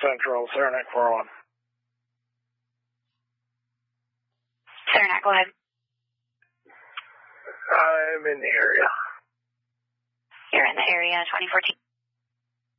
Central, Saranac 401. Saranac, go ahead. I'm in the area. You're in the area, 2014.